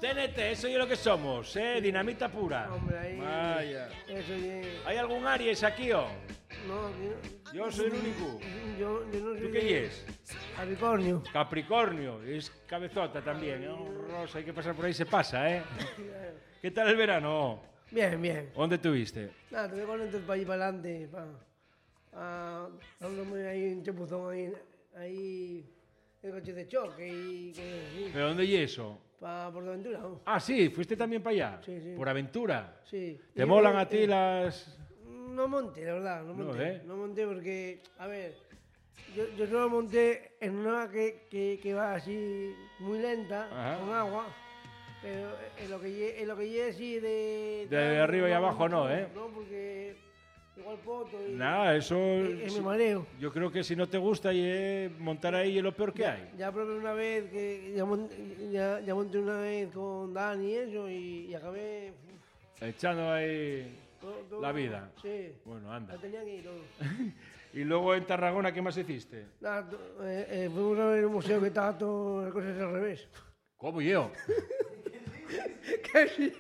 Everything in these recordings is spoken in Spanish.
TNT, eso es lo que somos, dinamita pura. Hombre, ahí. Vaya. Eso es. ¿Hay algún Aries aquí, o? No, Yo soy el único. Yo no soy. ¿Tú qué es? Capricornio. Capricornio, es cabezota también, ¿no? Rosa, hay que pasar por ahí, se pasa, ¿eh? ¿Qué tal el verano? Bien, bien. ¿Dónde estuviste? Nada, te voy con para ir para adelante. Dándome ahí un chapuzón ahí el coche de choque y sí. ¿Pero dónde y eso? Para Portaventura, ¿no? Ah, sí, fuiste también para allá. Sí, sí. Por aventura. Sí. ¿Te molan a ti las...? No monté, la verdad, no monté. ¿eh? No monté porque, a ver, yo solo monté en una que va así muy lenta, Ajá. con agua, pero en lo que llegue así de... De arriba y abajo no, ¿eh? No, porque igual poto y... Nada, eso... me mareo. Yo creo que si no te gusta montar ahí es lo peor que hay. Ya probé una vez, ya monté una vez con Dani y eso, y acabé... Echando ahí todo- la vida. Sí. Bueno, anda. La tenía que ir todo. Y luego en Tarragona, ¿qué más hiciste? Nada, fuimos a ver un museo que estaba todo las cosas al revés. ¿Cómo yo? ¿Qué sí?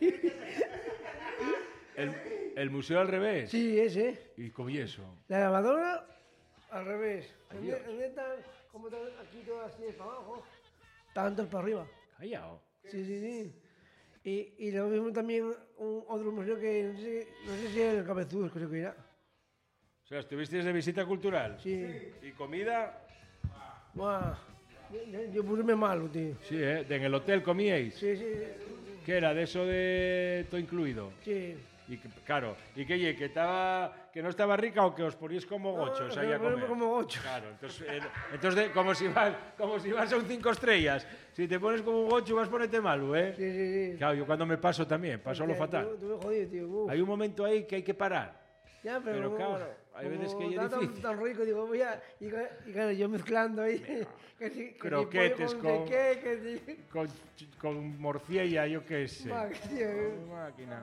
¿El museo al revés? Sí, ese. ¿Y cómo y eso? La lavadora al revés. Adiós. En esta, como está aquí todo así para abajo, estaban todos para arriba. Callao. Sí, sí, sí. Y luego vimos también otro museo que no sé si es el Cabezudos, creo que era. O sea, ¿estuviste de visita cultural? Sí. ¿Y comida? Buah. Yo puse malo, tío. Sí, ¿eh? ¿En el hotel comíais? Sí, sí, ¿Qué era? ¿De eso de todo incluido? sí. Y claro, ¿y qué? ¿Que no estaba rica o que os poníais como gochos ahí a comer? Como 8. Claro, entonces como si vas a un 5 estrellas. Si te pones como un gocho vas a ponerte malo, ¿eh? Sí, sí, sí. Claro, yo cuando me paso también, paso lo Hostia, fatal. Tú me jodido, tío. Uf. Hay un momento ahí que hay que parar. Ya, pero claro, hay veces que ya es está difícil. tan rico, digo, voy a... Y claro, yo mezclando ahí... que Croquetes pollo con... no sé qué, que sí. Con morcilla, yo qué sé. Va, tío. Máquina.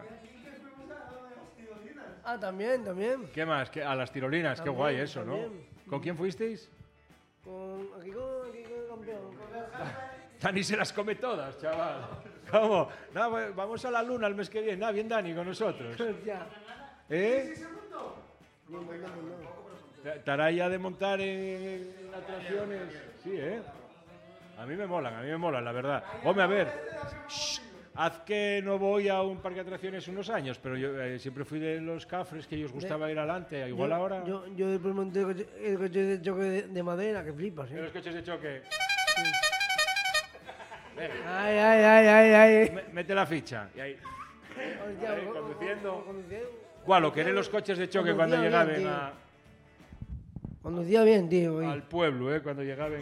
Ah, también. ¿Qué más? A las tirolinas, qué También, guay eso, ¿no? también. ¿Con quién fuisteis? Aquí con el campeón. Dani se las come todas, chaval. ¿Cómo? No, vamos a la luna el mes que viene. Bien, Dani, con nosotros. Ya. ¿Eh? ¿Estará ya de montar en atracciones? Sí, ¿eh? A mí me molan, la verdad. Hombre, a ver, haz que no voy a un parque de atracciones unos años, pero yo siempre fui de los cafres que ellos gustaba ir adelante. Igual ahora... Yo después monté el coche de choque de madera, que flipas, De los coches de choque. Ay. Mete la ficha. Y ahí, Hostia, ahí, conduciendo. conduciendo. ¿Cuál? Lo que eran los coches de choque cuando Conducía bien, llegaban tío. Conducía bien, tío. al pueblo, cuando llegaban.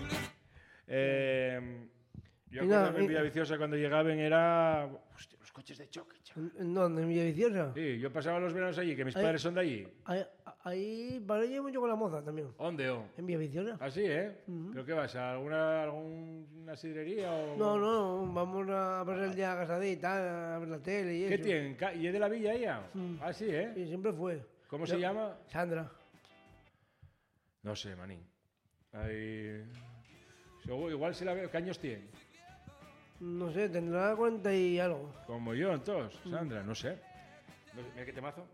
Yo Y me nada, acuerdo en Villaviciosa cuando llegaban era... Hostia, los coches de choque, chaval. ¿En dónde? ¿En Villaviciosa? Sí, yo pasaba los veranos allí, que mis Ahí- padres son de allí. Ahí paré mucho con la moza también. ¿Dónde, o? ¿En Villaviciosa? ¿Ah, sí, eh? ¿Pero qué vas? ¿A alguna sidrería o...? No, vamos a pasar el día a casadita, a ver la tele y ¿Qué eso. tienen? ¿Y es de la villa ella? Ah, sí, ¿eh? Sí, siempre fue. ¿Cómo se llama? Sandra. No sé, manín. Ahí... Igual se la veo. ¿Qué años tiene? No sé, tendrá 40 y algo. Como yo, entonces, Sandra, no sé. Mira qué temazo.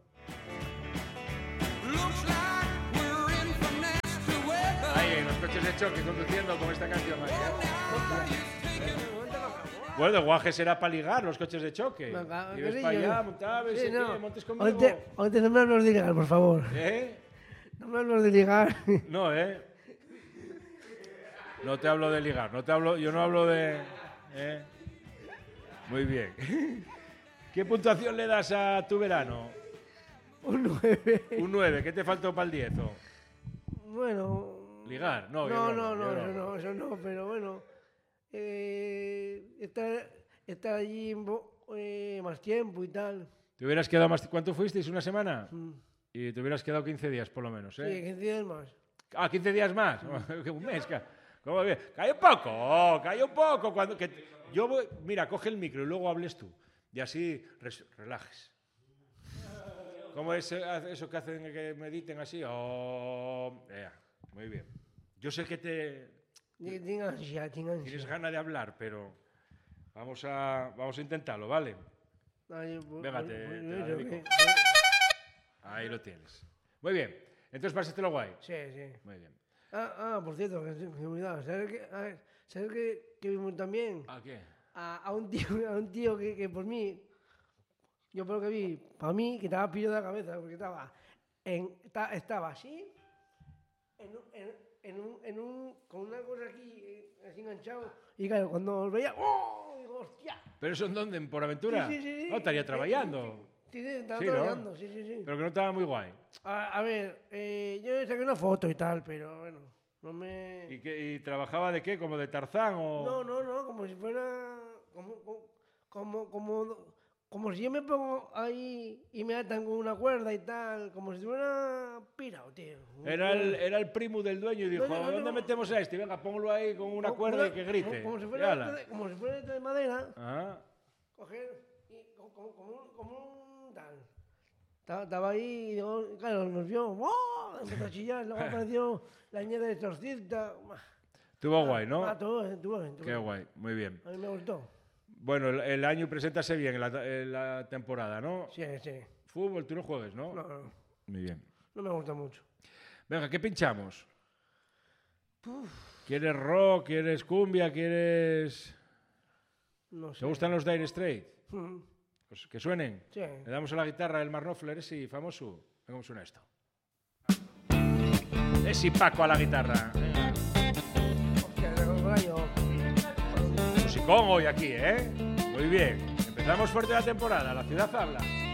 Ahí, en los coches de choque, conduciendo con esta canción. Bueno, el guaje será para ligar los coches de choque. Venga, Y ves ¿qué para digo? allá, montabes, Sí, no. montes conmigo. Ahorita no me hables de ligar, por favor. ¿Eh? No me hables de ligar. No, ¿eh? No te hablo de ligar, yo no hablo de... ¿eh? Muy bien. ¿Qué puntuación le das a tu verano? Un 9. Un 9, ¿qué te faltó para el 10? Bueno. ¿Ligar? No, Eso no, pero bueno. Estar allí más tiempo y tal. ¿Te hubieras quedado más? ¿Cuánto fuisteis? ¿Una semana? Y te hubieras quedado 15 días por lo menos, ¿eh? Sí, 15 días más. Ah, 15 días más. Un mes. ¿Cómo bien? Calla un poco. Yo voy, mira, coge el micro y luego hables tú. Y así relajes. ¿Cómo es eso que hacen que mediten así? Muy bien. Yo sé que Tengo ansia. tienes ganas de hablar, pero Vamos a intentarlo, ¿vale? Ay, Venga, te la yo dedico. qué. Ahí lo tienes. Muy bien. Entonces, pásatelo guay. Sí, sí. Muy bien. Por cierto, que se me olvidaba. ¿Sabes que vimos también? ¿A qué? A un tío que por mí, yo creo que vi, para mí, que estaba pillo de la cabeza, porque estaba así, con una cosa aquí, así enganchado, y claro, cuando lo veía, ¡oh! Digo, ¡hostia! ¿Pero eso en dónde? ¿Por aventura? Sí. No, estaría trabajando. Sí, estaba Sí, ¿no? trabajando, sí. Pero que no estaba muy guay. A ver, yo saqué una foto y tal, pero bueno, no me... ¿Y trabajaba de qué? ¿Como de Tarzán o...? No, como si fuera... Como si yo me pongo ahí y me atan con una cuerda y tal, como si fuera pirado, tío. Era el primo del dueño y dijo, No, ¿dónde metemos a este? Venga, póngalo ahí con una cuerda y que grite. Como si Y fuera ala. de madera, Ah. coger y como un tal. Estaba ahí y digo, claro, nos vio, ¡oh! Empezó a chillar, luego apareció la niña del exorcista. Estuvo guay, ¿no? Estuvo. Qué guay, muy bien. A mí me gustó. Bueno, el año preséntase bien en la temporada, ¿no? Sí. Fútbol, tú no juegues, ¿no? No, Muy bien. no me gusta mucho. Venga, ¿qué pinchamos? ¿Quieres rock? ¿Quieres cumbia? ¿Quieres...? No sé. ¿Te gustan los Dire Straits? Mm, Pues que suenen. Sí. Le damos a la guitarra el Mark Knopfler, ese famoso. Venga, cómo suena esto. Ese Paco a la guitarra. Venga. Hostia, rayo. Musicón hoy aquí, ¿eh? Muy bien. Empezamos fuerte la temporada. La ciudad habla.